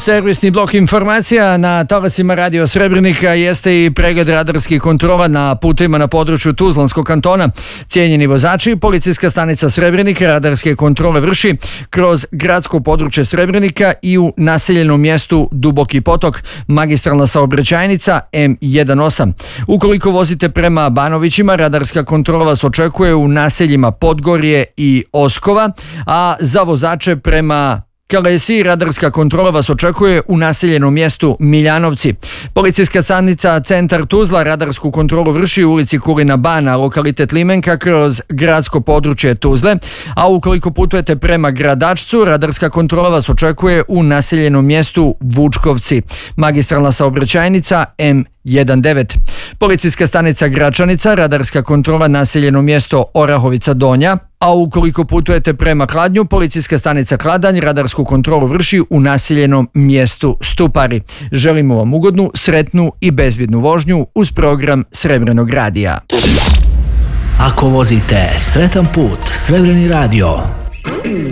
Servisni blok informacija na talasima Radio Srebrenika jeste i pregled radarskih kontrola na putima na području Tuzlanskog kantona. Cijenjeni vozači, policijska stanica Srebrenika radarske kontrole vrši kroz gradsko područje Srebrenika i u naseljenom mjestu Duboki potok, magistralna saobraćajnica M18. Ukoliko vozite prema Banovićima, radarska kontrola vas očekuje u naseljima Podgorje i Oskova, a za vozače prema Kalesi radarska kontrola vas očekuje u naseljenom mjestu Miljanovci. Policijska stanica Centar Tuzla radarsku kontrolu vrši u ulici Kulina Bana, lokalitet Limenka, kroz gradsko područje Tuzle, a ukoliko putujete prema Gradačcu, radarska kontrola vas očekuje u naseljenom mjestu Vučkovci, magistralna saobraćajnica M19. Policijska stanica Gračanica, radarska kontrola naseljeno mjesto Orahovica Donja, a ukoliko putujete prema Kladnju, policijska stanica Kladanj radarsku kontrolu vrši u naseljenom mjestu Stupari. Želimo vam ugodnu, sretnu i bezbjednu vožnju uz program Srebrenog radija. Ako vozite sretan put, Srebreni radio.